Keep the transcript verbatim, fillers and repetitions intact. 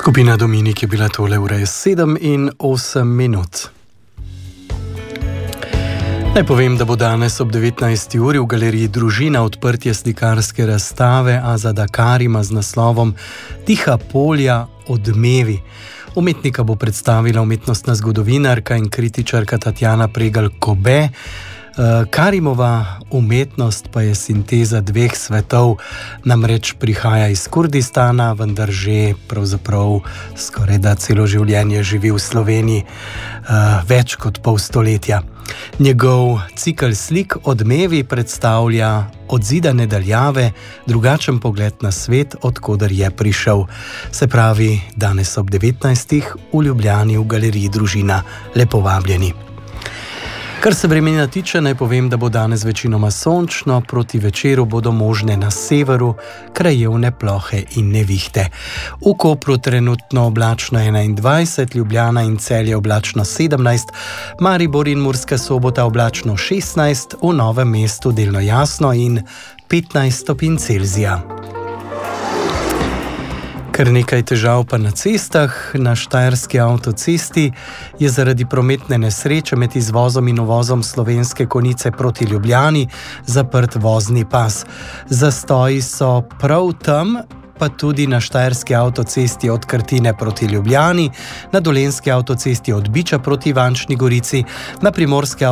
Skupina Dominik je bila tole ure sedem in osem minut. Naj povem, da bo danes ob devetnajsti uri v galeriji Družina odprtje slikarske razstave Azada Karima z naslovom Tiha polja, odmevi. Umetnika bo predstavila umetnostna zgodovinarka in kritičarka Tatjana Pregelj-Kobe. Karimova umetnost pa je sinteza dveh svetov, namreč prihaja iz Kurdistana, vendar že pravzaprav skoraj da celo življenje živi v Sloveniji, več kot pol stoletja. Njegov cikel slik Odmevi predstavlja odzidane daljave, drugačen pogled na svet, od koder je prišel. Se pravi, danes ob devetnajstih v Ljubljani v galeriji Družina. Lepo vabljeni. Kar se vremena tiče, naj povem, da bo danes večinoma sončno, proti večeru bodo možne na severu krajevne plohe in nevihte. V Kopru trenutno oblačno enaindvajset, Ljubljana in Celje oblačno sedemnajst, Maribor in Murska Sobota oblačno šestnajst, v Novem mestu delno jasno in petnajst stopinj Celzija. Kar nekaj težav pa na cestah. Na Štajerski avtocesti je zaradi prometne nesreče med izvozom in uvozom Slovenske Konjice proti Ljubljani zaprt vozni pas. Zastoji so prav tam, pa tudi na Štajerski avtocesti od Krtine proti Ljubljani, na Dolenjski avtocesti od Biča proti Ivančni Gorici, na Primorski